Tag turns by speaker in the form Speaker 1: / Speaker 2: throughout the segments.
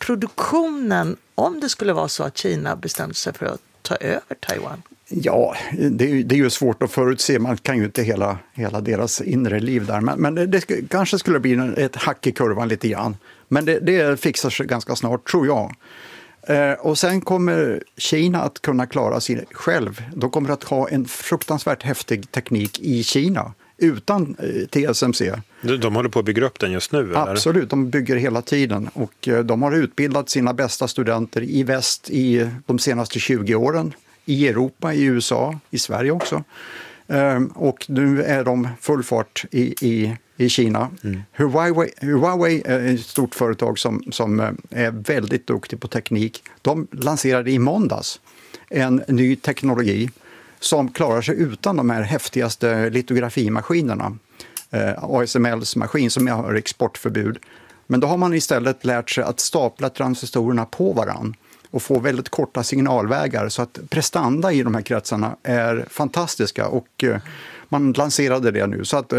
Speaker 1: produktionen om det skulle vara så att Kina bestämde sig för att ta över Taiwan?
Speaker 2: Ja, det är ju svårt att förutse. Man kan ju inte hela deras inre liv där. Men det kanske skulle bli ett hack i kurvan lite grann. Men det fixar sig ganska snart, tror jag. Och sen kommer Kina att kunna klara sig själv. De kommer att ha en fruktansvärt häftig teknik i Kina utan TSMC.
Speaker 3: De håller på att bygga upp den just nu, eller?
Speaker 2: Absolut, de bygger hela tiden. Och de har utbildat sina bästa studenter i väst i de senaste 20 åren. I Europa, i USA, i Sverige också. Och nu är de full fart i Kina. Mm. Huawei är ett stort företag som är väldigt duktig på teknik. De lanserade i måndags en ny teknologi som klarar sig utan de här häftigaste litografimaskinerna. ASMLs maskin som har exportförbud. Men då har man istället lärt sig att stapla transistorerna på varann och få väldigt korta signalvägar, så att prestanda i de här kretsarna är fantastiska, och man lanserade det nu. Så att,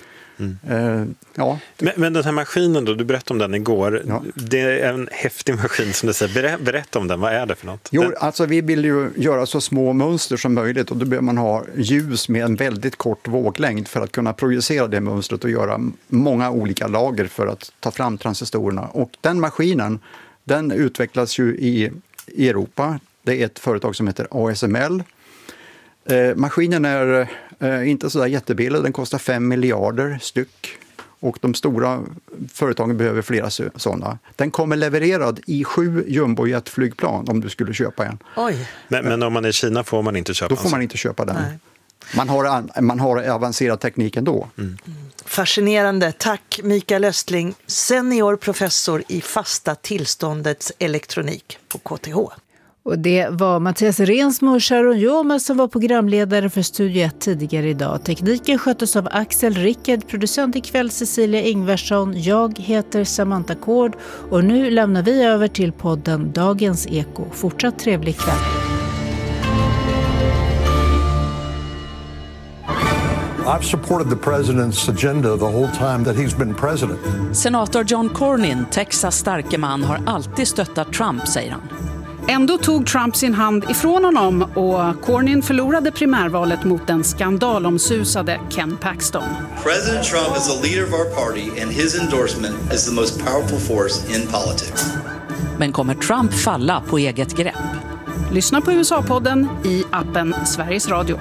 Speaker 2: ja.
Speaker 3: Men den här maskinen då, du berättade om den igår.
Speaker 2: Ja.
Speaker 3: Det är en häftig maskin som du säger. Berätta om den, vad är det för något?
Speaker 2: Jo, alltså vi vill ju göra så små mönster som möjligt, och då behöver man ha ljus med en väldigt kort våglängd för att kunna projicera det mönstret och göra många olika lager för att ta fram transistorerna. Och den maskinen, den utvecklas ju i Europa. Det är ett företag som heter ASML. Maskinen är inte så där jättebillig. Den kostar 5 miljarder styck. Och de stora företagen behöver flera sådana. Den kommer levererad i 7 jumbojetflygplan om du skulle köpa en.
Speaker 1: Oj.
Speaker 3: Men om man är i Kina får man inte köpa
Speaker 2: den? Då får man inte köpa den.
Speaker 1: Nej.
Speaker 2: Man har avancerad teknik ändå.
Speaker 1: Mm. Fascinerande. Tack Mikael Östling, senior professor i fasta tillståndets elektronik på KTH.
Speaker 4: Och det var Mattias Rensmo och Sharon Joma som var programledare för Studio 1 tidigare idag. Tekniken sköttes av Axel Rickard, producent ikväll Cecilia Ingvarsson. Jag heter Samantha Kård och nu lämnar vi över till podden Dagens Eko. Fortsatt trevlig kväll.
Speaker 5: I've supported the president's agenda the whole time that he's been president.
Speaker 6: Senator John Cornyn, Texas starke man, har alltid stöttat Trump, säger han.
Speaker 7: Ändå tog Trump sin hand ifrån honom och Cornyn förlorade primärvalet mot den skandalomsusade Ken Paxton.
Speaker 8: President Trump is the leader of our party and his endorsement is the most powerful force in politics.
Speaker 6: Men kommer Trump falla på eget grepp?
Speaker 7: Lyssna på USA-podden i appen Sveriges Radio.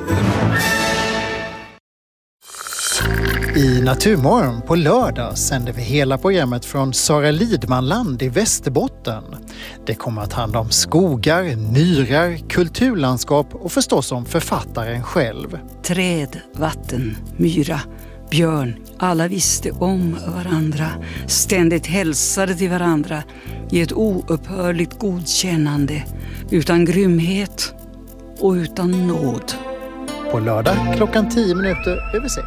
Speaker 9: I Naturmorgon på lördag sänder vi hela programmet från Sara Lidmanland i Västerbotten. Det kommer att handla om skogar, myrar, kulturlandskap och förstås om författaren själv.
Speaker 10: Träd, vatten, myra, björn, alla visste om varandra, ständigt hälsade till varandra i ett oupphörligt godkännande, utan grymhet och utan nåd.
Speaker 9: På lördag 6:10.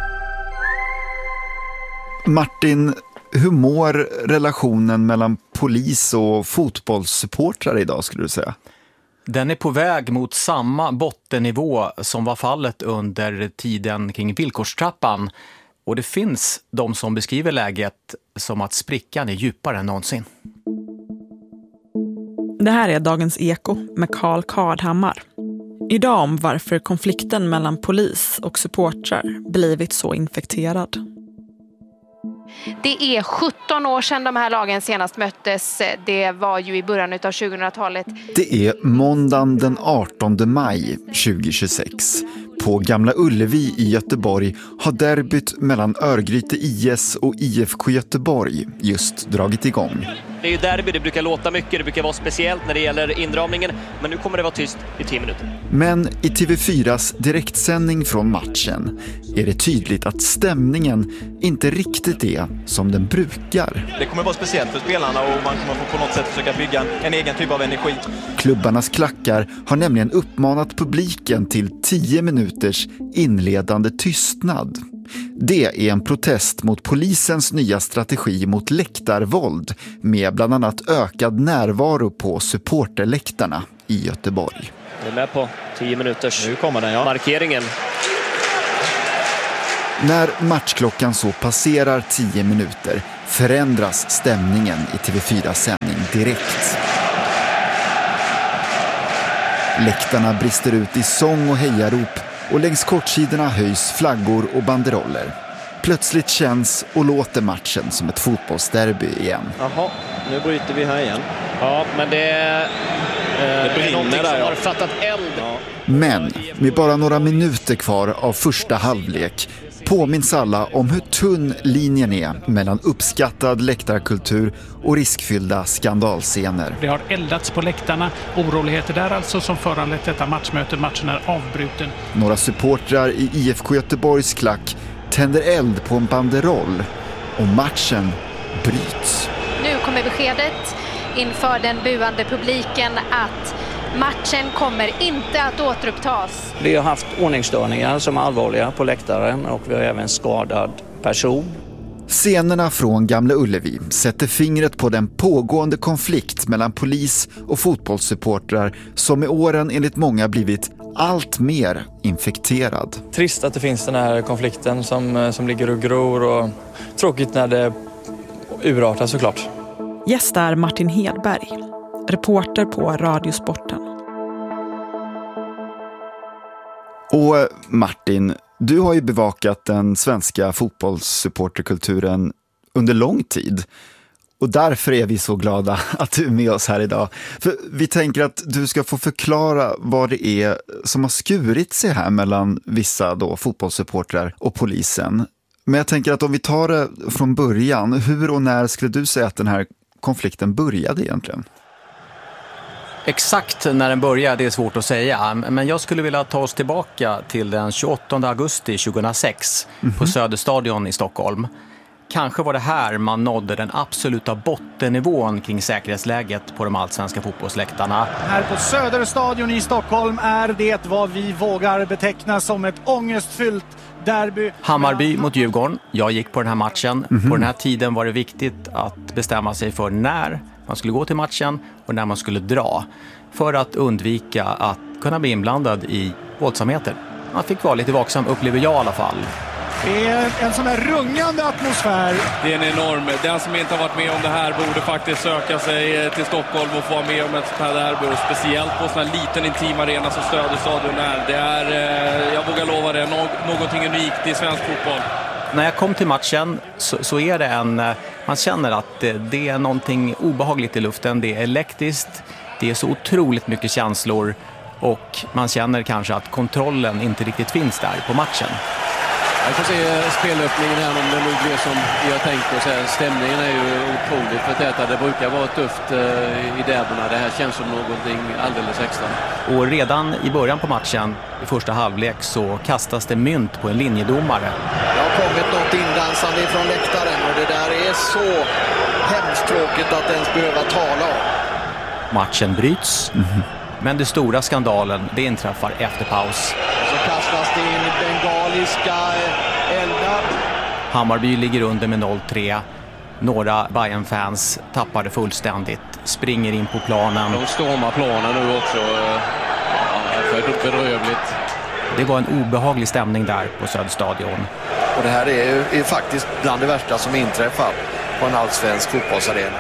Speaker 11: Martin, hur mår relationen mellan polis och fotbollssupportrar idag, skulle du säga?
Speaker 12: Den är på väg mot samma bottennivå som var fallet under tiden kring villkorstrappan. Och det finns de som beskriver läget som att sprickan är djupare än någonsin.
Speaker 13: Det här är Dagens Eko med Carl Kardhammar. Idag om varför konflikten mellan polis och supportrar blivit så infekterad.
Speaker 14: Det är 17 år sedan de här lagen senast möttes. Det var ju i början av 2000-talet.
Speaker 11: Det är måndagen den 18 maj 2026. På Gamla Ullevi i Göteborg har derbyt mellan Örgryte IS och IFK Göteborg just dragit igång.
Speaker 15: Det är ju derby, det brukar låta mycket, det brukar vara speciellt när det gäller inramningen, men nu kommer det vara tyst i 10 minuter.
Speaker 11: Men i TV4s direktsändning från matchen är det tydligt att stämningen inte riktigt är som den brukar.
Speaker 16: Det kommer vara speciellt för spelarna och man kommer på något sätt försöka bygga en egen typ av energi.
Speaker 11: Klubbarnas klackar har nämligen uppmanat publiken till 10 minuters inledande tystnad. Det är en protest mot polisens nya strategi mot läktarvåld med bland annat ökad närvaro på supporterläktarna i Göteborg.
Speaker 15: Vi är med på 10 minuters
Speaker 16: nu kommer den, ja.
Speaker 15: Markeringen.
Speaker 11: När matchklockan så passerar 10 minuter förändras stämningen i TV4 sändning direkt. Läktarna brister ut i sång och hejarop och längs kortsidorna höjs flaggor och banderoller. Plötsligt känns och låter matchen som ett fotbollsderby igen.
Speaker 17: Jaha, nu bryter vi här igen.
Speaker 15: Ja, men det är någonting som har fattat eld.
Speaker 17: Ja.
Speaker 11: Men med bara några minuter kvar av första halvlek påminns alla om hur tunn linjen är mellan uppskattad läktarkultur och riskfyllda skandalscener.
Speaker 18: Det har eldats på läktarna, oroligheter där alltså som föranlett detta matchmöte. Matchen är avbruten.
Speaker 11: Några supportrar i IFK Göteborgs klack tänder eld på en banderoll och matchen bryts.
Speaker 14: Nu kommer beskedet inför den buande publiken att matchen kommer inte att återupptas.
Speaker 19: Vi har haft ordningsstörningar som är allvarliga på läktaren och vi har även skadad person.
Speaker 11: Scenerna från Gamla Ullevi sätter fingret på den pågående konflikt mellan polis och fotbollssupportrar som med åren enligt många blivit allt mer infekterad.
Speaker 20: Trist att det finns den här konflikten som ligger och gror och tråkigt när det urartar såklart.
Speaker 13: Gäst är Martin Hedberg, reporter på Radiosporten.
Speaker 11: Och Martin, du har ju bevakat den svenska fotbollssupporterkulturen under lång tid. Och därför är vi så glada att du är med oss här idag. För vi tänker att du ska få förklara vad det är som har skurit sig här mellan vissa då fotbollssupportrar och polisen. Men jag tänker att om vi tar det från början, hur och när skulle du säga att den här konflikten började egentligen?
Speaker 12: Exakt när den började, det är svårt att säga. Men jag skulle vilja ta oss tillbaka till den 28 augusti 2006 på Söderstadion i Stockholm. Kanske var det här man nådde den absoluta bottennivån kring säkerhetsläget på de allsvenska fotbollsläktarna.
Speaker 21: Här på Söderstadion i Stockholm är det vad vi vågar beteckna som ett ångestfyllt derby.
Speaker 12: Hammarby mot Djurgården. Jag gick på den här matchen. På den här tiden var det viktigt att bestämma sig för när man skulle gå till matchen och när man skulle dra. För att undvika att kunna bli inblandad i våldsamheter. Man fick vara lite vaksam, upplever jag i alla fall.
Speaker 21: Det är en sån här rungande atmosfär.
Speaker 22: Det är en enorm. Den som inte har varit med om det här borde faktiskt söka sig till Stockholm och få vara med om ett sånt här derby. Och speciellt på en sån här liten intim arena som Söderstadion är. Det är, jag vågar lova det, någonting unikt i svensk fotboll.
Speaker 12: När jag kom till matchen så är det man känner att det är någonting obehagligt i luften. Det är elektriskt, det är så otroligt mycket känslor och man känner kanske att kontrollen inte riktigt finns där på matchen.
Speaker 23: Jag får se spelöppningen här om det nu blir som vi har tänkt oss. Stämningen är ju otroligt förtätad. Det brukar vara tufft i derbyna. Det här känns som någonting alldeles extra.
Speaker 12: Och redan i början på matchen, i första halvlek, så kastas det mynt på en linjedomare.
Speaker 24: Det har kommit något indansande från läktaren och det där är så hemskt tråkigt att ens behöva tala om.
Speaker 12: Matchen bryts, men det stora skandalen, det inträffar efter paus.
Speaker 24: Så kastas det in bengaliska eldar.
Speaker 12: Hammarby ligger under med 0-3. Några Bayern-fans tappar det fullständigt, springer in på planen.
Speaker 23: De stormar planen nu också. Det är bedrövligt.
Speaker 12: Det var en obehaglig stämning där på Söderstadion.
Speaker 24: Och det här är ju faktiskt bland det värsta som inträffar på en allsvensk fotbollsarena.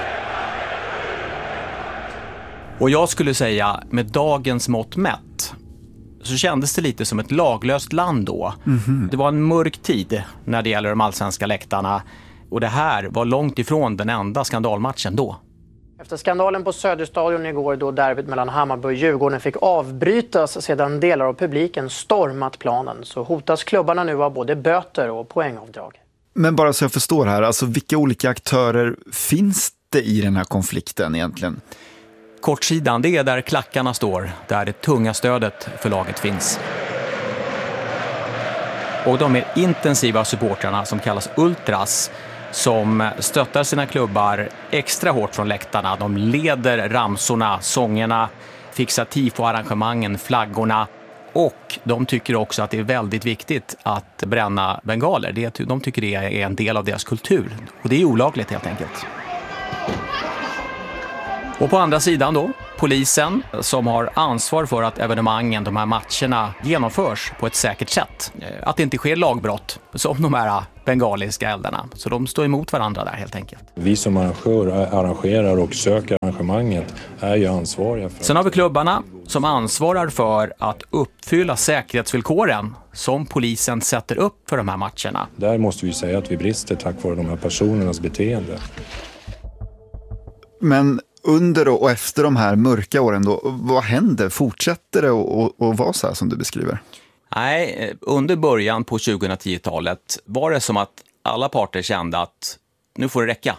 Speaker 12: Och jag skulle säga, med dagens mått mätt, så kändes det lite som ett laglöst land då. Det var en mörk tid när det gäller de allsvenska läktarna. Och det här var långt ifrån den enda skandalmatchen då.
Speaker 25: Efter skandalen på Söderstadion igår då derbyt mellan Hammarby och Djurgården fick avbrytas sedan delar av publiken stormat planen, så hotas klubbarna nu av både böter och poängavdrag.
Speaker 11: Men bara så jag förstår här, alltså vilka olika aktörer finns det i den här konflikten egentligen?
Speaker 12: Kortsidan, det är där klackarna står, där det tunga stödet för laget finns. Och de mer intensiva supportrarna som kallas ultras, som stöttar sina klubbar extra hårt från läktarna. De leder ramsorna, sångerna, fixar tifo-arrangemangen, flaggorna. Och de tycker också att det är väldigt viktigt att bränna bengaler. De tycker det är en del av deras kultur. Och det är olagligt helt enkelt. Och på andra sidan då, polisen som har ansvar för att evenemangen, de här matcherna, genomförs på ett säkert sätt. Att det inte sker lagbrott som de här bengaliska eldarna. Så de står emot varandra där helt enkelt.
Speaker 1: Vi som arrangerar och söker arrangemanget är ju ansvariga för...
Speaker 12: Sen har vi klubbarna som ansvarar för att uppfylla säkerhetsvillkoren som polisen sätter upp för de här matcherna.
Speaker 1: Där måste vi säga att vi brister tack vare de här personernas beteende.
Speaker 11: Men under och efter de här mörka åren då, vad händer? Fortsätter det att vara så här som du beskriver?
Speaker 12: Nej, under början på 2010-talet var det som att alla parter kände att nu får det räcka.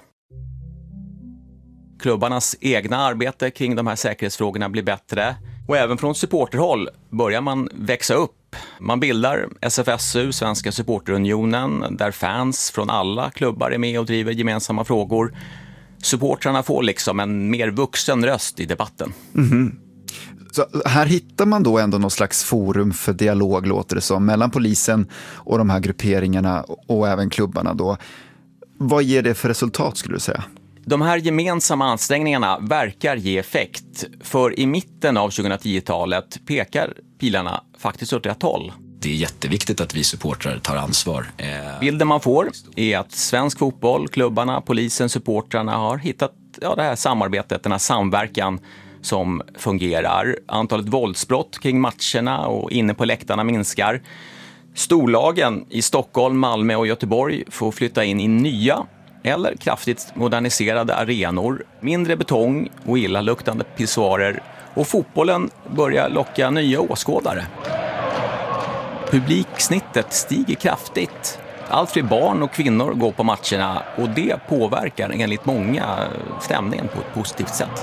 Speaker 12: Klubbarnas egna arbete kring de här säkerhetsfrågorna blir bättre. Och även från supporterhåll börjar man växa upp. Man bildar SFSU, Svenska supporterunionen, där fans från alla klubbar är med och driver gemensamma frågor. Supportrarna får liksom en mer vuxen röst i debatten.
Speaker 11: Mm-hmm. Så här hittar man då ändå någon slags forum för dialog, låter det som, mellan polisen och de här grupperingarna och även klubbarna då. Vad ger det för resultat skulle du säga?
Speaker 12: De här gemensamma ansträngningarna verkar ge effekt, för i mitten av 2010-talet pekar pilarna faktiskt åt rätt håll.
Speaker 2: Det är jätteviktigt att vi supportrar tar ansvar.
Speaker 12: Bilden man får är att svensk fotboll, klubbarna, polisen, supportrarna har hittat det här samarbetet, den här samverkan som fungerar. Antalet våldsbrott kring matcherna och inne på läktarna minskar. Storlagen i Stockholm, Malmö och Göteborg får flytta in i nya eller kraftigt moderniserade arenor, mindre betong och illaluktande pissoarer, och fotbollen börjar locka nya åskådare. Publiksnittet stiger kraftigt. Allt fler barn och kvinnor går på matcherna och det påverkar enligt många stämningen på ett positivt sätt.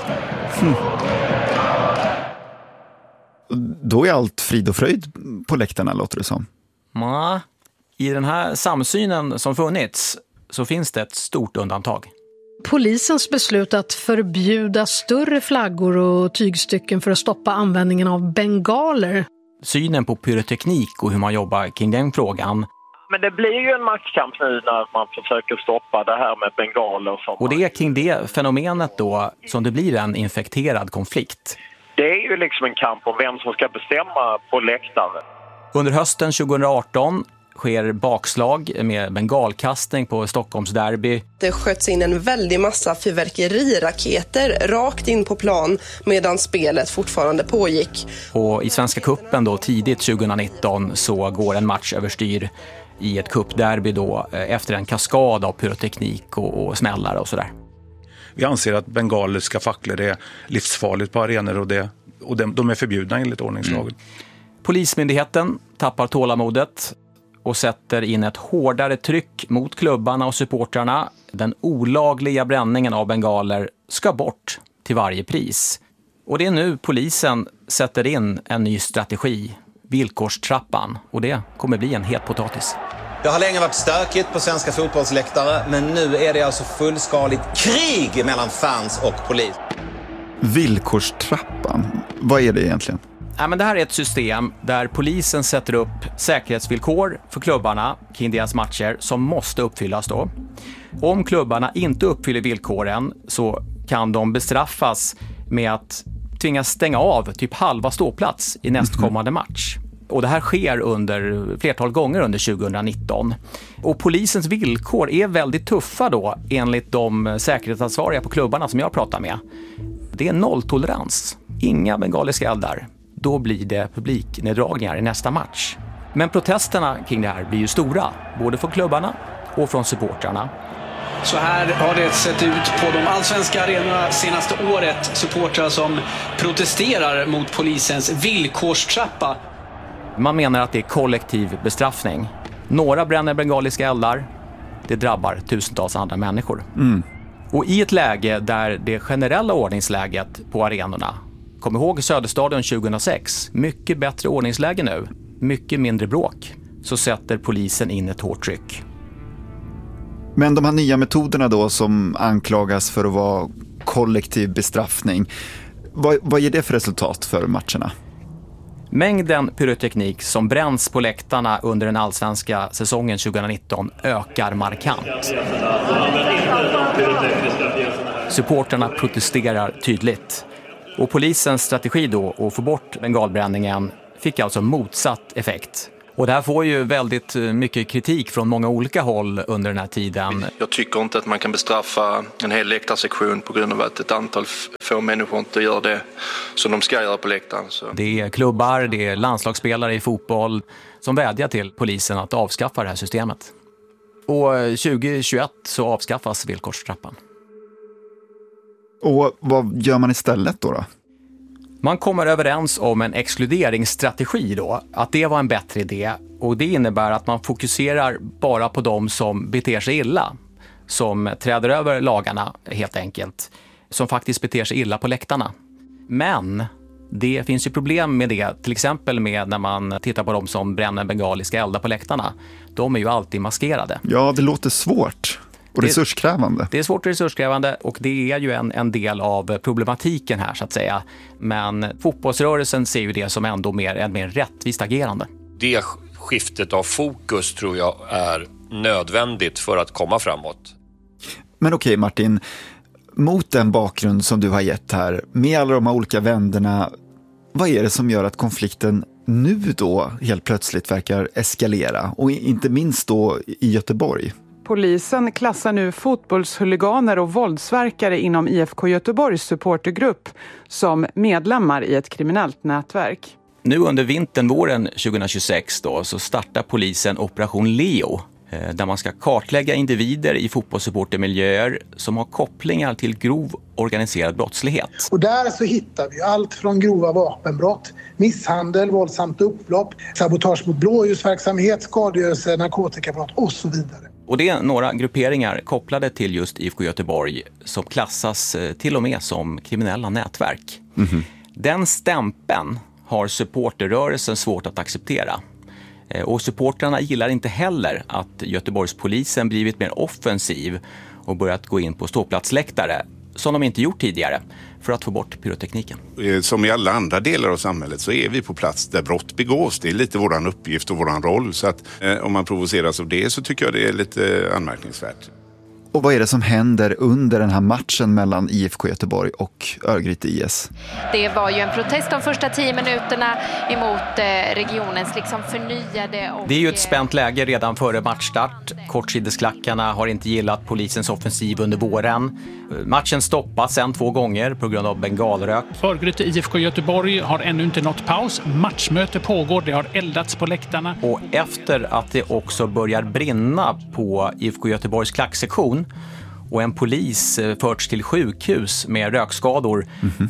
Speaker 11: Då är allt frid och fröjd på läktarna, låter det som.
Speaker 12: I den här samsynen som funnits så finns det ett stort undantag.
Speaker 3: Polisens beslut att förbjuda större flaggor och tygstycken för att stoppa användningen av bengaler.
Speaker 12: Synen på pyroteknik och hur man jobbar kring den frågan.
Speaker 4: Men det blir ju en maktkamp nu när man försöker stoppa det här med bengaler.
Speaker 12: Och det är kring det fenomenet då som det blir en infekterad konflikt.
Speaker 4: Det är ju liksom en kamp om vem som ska bestämma på läktaren.
Speaker 12: Under hösten 2018 sker bakslag med bengalkastning på Stockholms derby.
Speaker 5: Det sköts in en väldig massa fyrverkeriraketer rakt in på plan medan spelet fortfarande pågick.
Speaker 12: Och i Svenska cupen då tidigt 2019 så går en match överstyr i ett cupderby då efter en kaskad av pyroteknik och smällare och sådär.
Speaker 1: Vi anser att bengaliska facklor är livsfarligt på arenor och de är förbjudna enligt ordningslagen.
Speaker 12: Polismyndigheten tappar tålamodet och sätter in ett hårdare tryck mot klubbarna och supportrarna. Den olagliga bränningen av bengaler ska bort till varje pris. Och det är nu polisen sätter in en ny strategi, villkorstrappan. Och det kommer bli en het potatis.
Speaker 26: Det har länge varit stökigt på svenska fotbollsläktare, men nu är det alltså fullskaligt krig mellan fans och polis.
Speaker 11: Villkorstrappan, vad är det egentligen?
Speaker 12: Men det här är ett system där polisen sätter upp säkerhetsvillkor för klubbarna kring deras matcher som måste uppfyllas då. Om klubbarna inte uppfyller villkoren så kan de bestraffas med att tvingas stänga av typ halva ståplats i nästkommande match. Och det här sker under flertal gånger under 2019. Och polisens villkor är väldigt tuffa då enligt de säkerhetsansvariga på klubbarna som jag pratar med. Det är nolltolerans, inga bengaliska eldar. Då blir det publikneddragningar i nästa match. Men protesterna kring det här blir ju stora, både från klubbarna och från supportrarna.
Speaker 27: Så här har det sett ut på de allsvenska arenorna senaste året. Supportrar som protesterar mot polisens villkorstrappa.
Speaker 12: Man menar att det är kollektiv bestraffning. Några bränner bengaliska eldar, det drabbar tusentals andra människor. Och i ett läge där det generella ordningsläget på arenorna, kom ihåg Söderstadion 2006, mycket bättre ordningsläge nu, mycket mindre bråk, så sätter polisen in ett hårt tryck.
Speaker 11: Men de här nya metoderna då som anklagas för att vara kollektiv bestraffning, vad ger det för resultat för matcherna?
Speaker 12: Mängden pyroteknik som bränns på läktarna under den allsvenska säsongen 2019 ökar markant. Supporterna protesterar tydligt. Och polisens strategi då att få bort bengalbränningen fick alltså motsatt effekt. Och det här får ju väldigt mycket kritik från många olika håll under den här tiden.
Speaker 6: Jag tycker inte att man kan bestraffa en hel läktarsektion på grund av att ett antal få människor inte gör det som de ska göra på läktaren. Så.
Speaker 12: Det är klubbar, det är landslagsspelare i fotboll som vädjar till polisen att avskaffa det här systemet. Och 2021 så avskaffas villkorstrappan.
Speaker 11: Och vad gör man istället då?
Speaker 12: Man kommer överens om en exkluderingsstrategi då, att det var en bättre idé. Och det innebär att man fokuserar bara på de som beter sig illa, som träder över lagarna helt enkelt, som faktiskt beter sig illa på läktarna. Men det finns ju problem med det, till exempel med när man tittar på de som bränner bengaliska eldar på läktarna. De är ju alltid maskerade.
Speaker 11: Ja, det låter svårt. Och resurskrävande.
Speaker 12: Det är svårt och resurskrävande och det är ju en del av problematiken här så att säga. Men fotbollsrörelsen ser ju det som ändå ett mer rättvist agerande.
Speaker 7: Det skiftet av fokus tror jag är nödvändigt för att komma framåt.
Speaker 11: Men okej Martin, mot den bakgrund som du har gett här, med alla de här olika vänderna, vad är det som gör att konflikten nu då helt plötsligt verkar eskalera? Och inte minst då i Göteborg.
Speaker 8: Polisen klassar nu fotbollshuliganer och våldsverkare inom IFK Göteborgs supportergrupp som medlemmar i ett kriminellt nätverk.
Speaker 12: Nu under våren 2026 då, så startar polisen Operation Leo där man ska kartlägga individer i fotbollssupportermiljöer som har kopplingar till grov organiserad brottslighet.
Speaker 9: Och där så hittar vi allt från grova vapenbrott, misshandel, våldsamt upplopp, sabotage mot blåljusverksamhet, skadegörelse, narkotikabrott och så vidare.
Speaker 12: Och det är några grupperingar kopplade till just IFK Göteborg som klassas till och med som kriminella nätverk. Mm-hmm. Den stämpeln har supporterrörelsen svårt att acceptera. Och supportrarna gillar inte heller att Göteborgspolisen blivit mer offensiv och börjat gå in på ståplatsläktare som de inte gjort tidigare för att få bort pyrotekniken.
Speaker 10: Som i alla andra delar av samhället så är vi på plats där brott begås. Det är lite våran uppgift och våran roll. Så att om man provoceras av det så tycker jag det är lite anmärkningsvärt.
Speaker 11: Och vad är det som händer under den här matchen mellan IFK Göteborg och Örgryte IS?
Speaker 14: Det var ju en protest de första 10 minuterna emot regionens liksom förnyade...
Speaker 12: Det är ju ett spänt läge redan före matchstart. Kortsidesklackarna har inte gillat polisens offensiv under våren. Matchen stoppas sen 2 gånger på grund av bengalrök.
Speaker 18: Örgryte IFK Göteborg har ännu inte nått paus. Matchmöte pågår, det har eldats på läktarna.
Speaker 12: Och efter att det också börjar brinna på IFK Göteborgs klacksektion och en polis förts till sjukhus med rökskador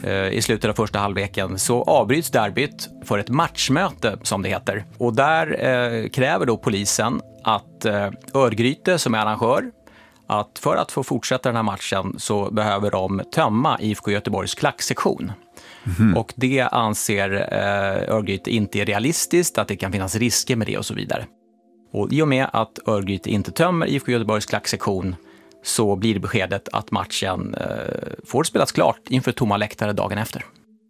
Speaker 12: i slutet av första halvleken, så avbryts derbyt för ett matchmöte som det heter. Och där kräver då polisen att Örgryte som är arrangör, att för att få fortsätta den här matchen så behöver de tömma IFK Göteborgs klacksektion. Och det anser Örgryte inte är realistiskt, att det kan finnas risker med det och så vidare. Och i och med att Örgryte inte tömmer IFK Göteborgs klacksektion så blir det beskedet att matchen får spelas klart inför tomma läktare dagen efter.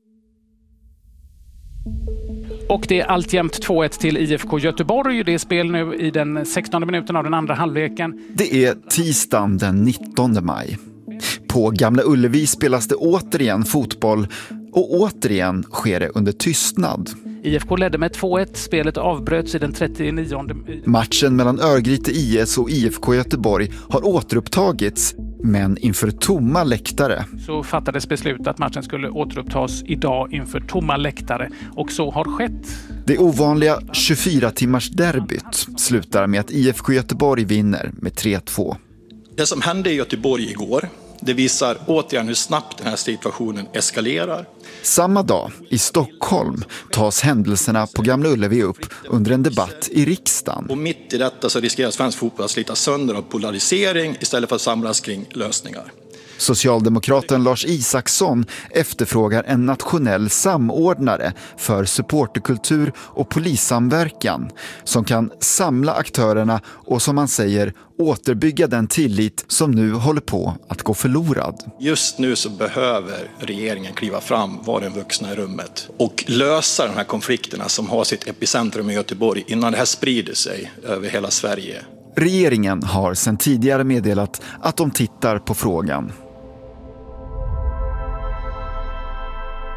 Speaker 18: Och det är alltjämt 2-1 till IFK Göteborg. Det är spel nu i den 16:e minuten av den andra halvleken.
Speaker 11: Det är tisdagen den 19 maj. På Gamla Ullevi spelas det återigen fotboll och återigen sker det under tystnad.
Speaker 18: IFK ledde med 2-1. Spelet avbröts i den 39:e.
Speaker 11: Matchen mellan Örgryte IS och IFK Göteborg har återupptagits, men inför tomma läktare.
Speaker 18: Så fattades beslut att matchen skulle återupptas idag inför tomma läktare, och så har skett.
Speaker 11: Det ovanliga 24-timmars derbyt slutar med att IFK Göteborg vinner med 3-2.
Speaker 15: Det som hände i Göteborg igår, det visar återigen hur snabbt den här situationen eskalerar.
Speaker 11: Samma dag i Stockholm tas händelserna på Gamla Ullevi upp under en debatt i riksdagen.
Speaker 15: Och mitt i detta så riskerar svensk fotboll att slita sönder av polarisering istället för att samlas kring lösningar.
Speaker 11: Socialdemokraten Lars Isaksson efterfrågar en nationell samordnare för supporterkultur och polissamverkan som kan samla aktörerna och, som man säger, återbygga den tillit som nu håller på att gå förlorad.
Speaker 15: Just nu så behöver regeringen kliva fram, vara den vuxna i rummet och lösa de här konflikterna som har sitt epicentrum i Göteborg innan det här sprider sig över hela Sverige.
Speaker 11: Regeringen har sedan tidigare meddelat att de tittar på frågan.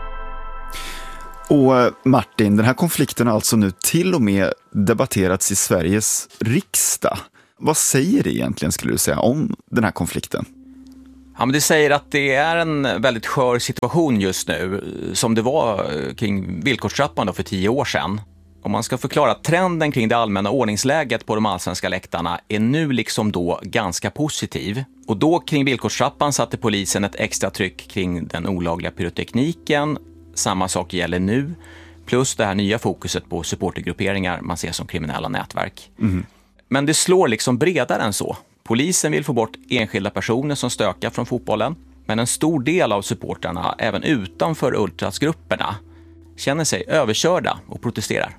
Speaker 11: Och Martin, den här konflikten har alltså nu till och med debatterats i Sveriges riksdag. Vad säger det egentligen, skulle du säga, om den här konflikten?
Speaker 12: Ja, men det säger att det är en väldigt skör situation just nu, som det var kring villkorstrappan då för 10 år sedan. Om man ska förklara trenden kring det allmänna ordningsläget på de allsvenska läktarna är nu liksom då ganska positiv. Och då kring villkorstrappan satte polisen ett extra tryck kring den olagliga pyrotekniken. Samma sak gäller nu. Plus det här nya fokuset på supportergrupperingar man ser som kriminella nätverk. Mm. Men det slår liksom bredare än så. Polisen vill få bort enskilda personer som stökar från fotbollen. Men en stor del av supporterna, även utanför ultrasgrupperna, känner sig överkörda och protesterar.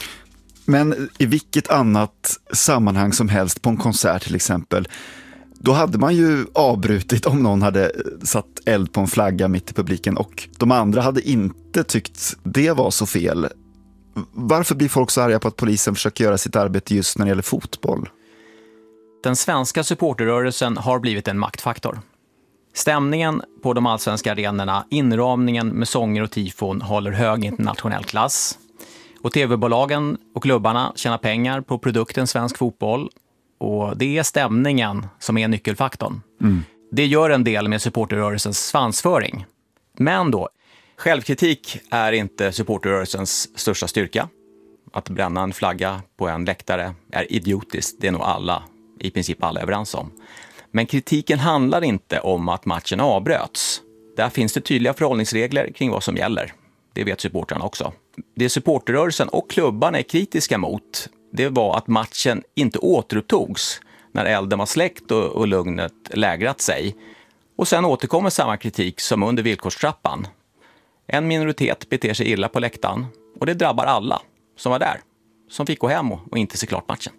Speaker 11: Men i vilket annat sammanhang som helst, på en konsert till exempel, då hade man ju avbrutit om någon hade satt eld på en flagga mitt i publiken och de andra hade inte tyckt det var så fel. Varför blir folk så arga på att polisen försöker göra sitt arbete just när det gäller fotboll?
Speaker 12: Den svenska supporterrörelsen har blivit en maktfaktor. Stämningen på de allsvenska arenorna, inramningen med sånger och tifon håller hög internationell klass. Och tv-bolagen och klubbarna tjänar pengar på produkten svensk fotboll. Och det är stämningen som är nyckelfaktorn. Mm. Det gör en del med supporterrörelsens svansföring. Men då, självkritik är inte supporterrörelsens största styrka. Att bränna en flagga på en läktare är idiotiskt, det är nog i princip alla överens om. Men kritiken handlar inte om att matchen avbröts. Där finns det tydliga förhållningsregler kring vad som gäller. Det vet supportrarna också. Det supporterrörelsen och klubbarna är kritiska mot, det var att matchen inte återupptogs när elden var släckt och lugnet lägrat sig. Och sen återkommer samma kritik som under villkorstrappan. En minoritet beter sig illa på läktaren och det drabbar alla som var där, som fick gå hem och inte se klart matchen.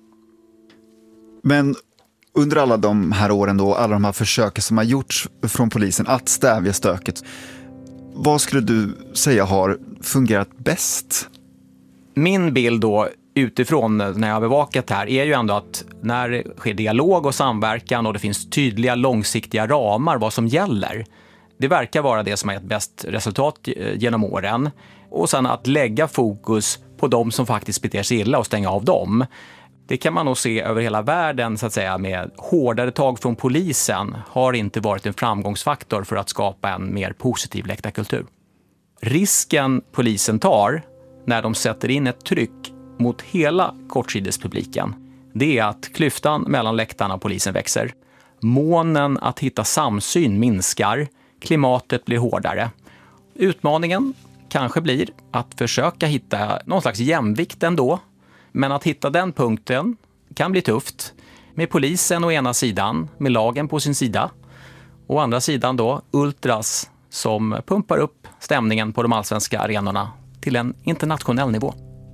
Speaker 11: Men under alla de här åren då, alla de här försöken som har gjorts från polisen att stävja stöket, vad skulle du säga har fungerat bäst?
Speaker 12: Min bild då utifrån när jag har bevakat här är ju ändå att när det sker dialog och samverkan och det finns tydliga långsiktiga ramar vad som gäller, det verkar vara det som har gett bäst resultat genom åren. Och sen att lägga fokus på de som faktiskt beter sig illa och stänga av dem. Det kan man nog se över hela världen så att säga, med hårdare tag från polisen har inte varit en framgångsfaktor för att skapa en mer positiv läktarkultur. Risken polisen tar när de sätter in ett tryck mot hela kortsidespubliken, det är att klyftan mellan läktarna och polisen växer. Månen att hitta samsyn minskar, klimatet blir hårdare. Utmaningen kanske blir att försöka hitta någon slags jämvikt ändå. Men att hitta den punkten kan bli tufft. Med polisen å ena sidan, med lagen på sin sida. Å andra sidan då ultras som pumpar upp stämningen på de allsvenska arenorna till en internationell nivå.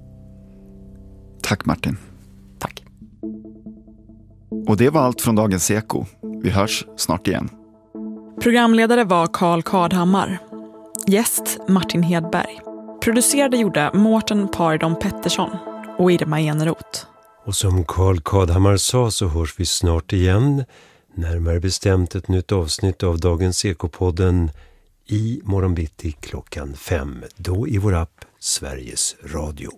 Speaker 11: Tack Martin.
Speaker 12: Tack.
Speaker 11: Och det var allt från Dagens Eko. Vi hörs snart igen.
Speaker 13: Programledare var Carl Kardhammar. Gäst Martin Hedberg. Producerade gjorde Mårten Paridon Pettersson och Irma Eneroth.
Speaker 16: Och som Carl Kardhammar sa så hörs vi snart igen. Närmare bestämt ett nytt avsnitt av Dagens Ekopodden i morgon bitti 5:00. Då i vår app Sveriges Radio.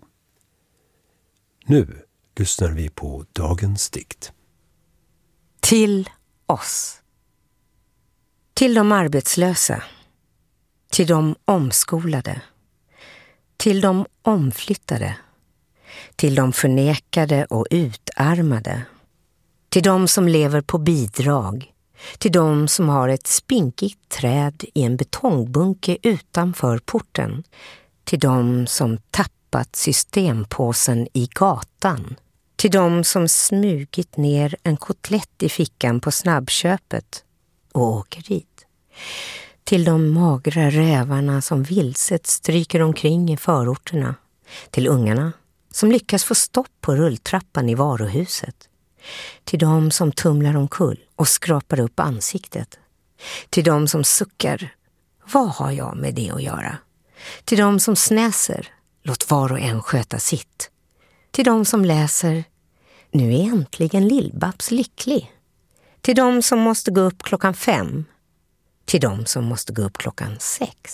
Speaker 16: Nu lyssnar vi på dagens dikt.
Speaker 17: Till oss. Till de arbetslösa. Till de omskolade. Till de omflyttade. Till de förnekade och utarmade. Till de som lever på bidrag. Till de som har ett spinkigt träd i en betongbunke utanför porten. Till de som tappat systempåsen i gatan. Till de som smugit ner en kotlett i fickan på snabbköpet och åker dit. Till de magra rävarna som vilset stryker omkring i förorterna. Till ungarna som lyckas få stopp på rulltrappan i varuhuset. Till de som tumlar omkull och skrapar upp ansiktet. Till de som suckar, vad har jag med det att göra? Till de som snäser, låt var och en sköta sitt. Till de som läser, nu är äntligen Lill-Babs lycklig. Till de som måste gå upp 5:00. Till de som måste gå upp 6:00.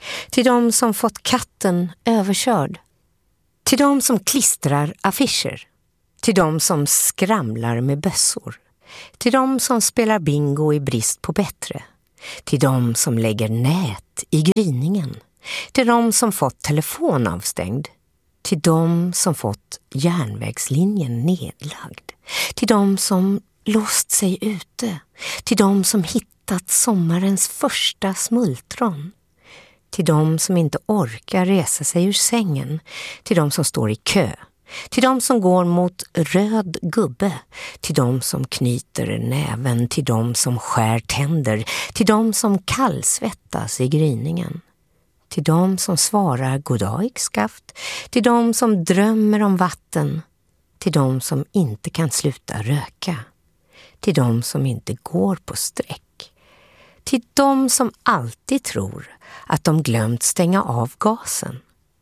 Speaker 17: till de som fått katten överkörd, till de som klistrar affischer, till de som skramlar med bössor, till de som spelar bingo i brist på bättre, till de som lägger nät i gryningen, till de som fått telefon avstängd, till de som fått järnvägslinjen nedlagd, till de som låst sig ute, till de som hittat sommarens första smultron, till de som inte orkar resa sig ur sängen, till de som står i kö, till de som går mot röd gubbe, till de som knyter näven, till de som skär tänder, till de som kallsvettas i gryningen, till de som svarar goddag yxskaft, till de som drömmer om vatten, till de som inte kan sluta röka, till de som inte går på sträck, till de som alltid tror att de glömt stänga av gasen,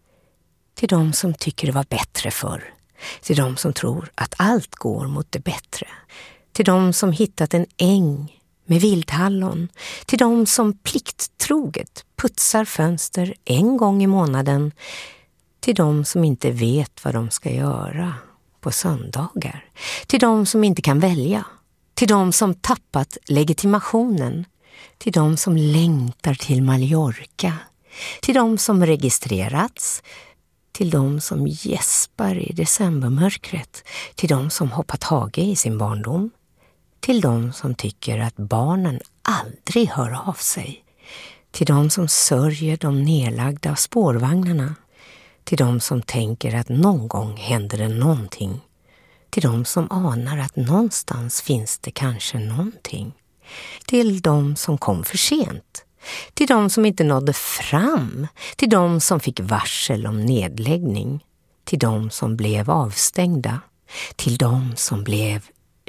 Speaker 17: till de som tycker det var bättre förr, till de som tror att allt går mot det bättre, till de som hittat en äng med vildhallon, till de som plikttroget putsar fönster en gång i månaden, till de som inte vet vad de ska göra på söndagar, till de som inte kan välja, till de som tappat legitimationen, till de som längtar till Mallorca, till de som registrerats, till de som gäspar i decembermörkret, till de som hoppat hage i sin barndom, till de som tycker att barnen aldrig hör av sig, till de som sörjer de nedlagda spårvagnarna, till de som tänker att någon gång händer det någonting, till de som anar att någonstans finns det kanske någonting, till de som kom för sent, till de som inte nådde fram, till de som fick varsel om nedläggning, till de som blev avstängda, till de som blev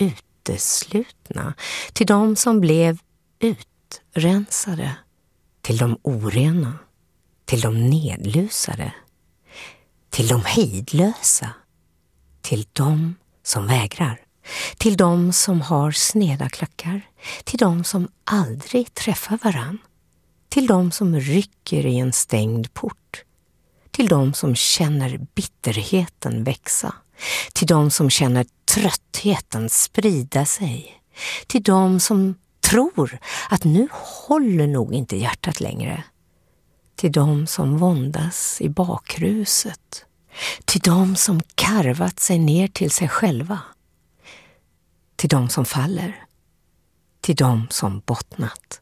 Speaker 17: uteslutna, till de som blev utrensade, till de orena, till de nedlusade, till de hejdlösa, till de som vägrar, till de som har sneda klackar, till de som aldrig träffar varann, till de som rycker i en stängd port, till de som känner bitterheten växa, till de som känner tröttheten sprida sig, till de som tror att nu håller nog inte hjärtat längre, till de som våndas i bakruset, till de som karvat sig ner till sig själva, till de som faller, till de som bottnat.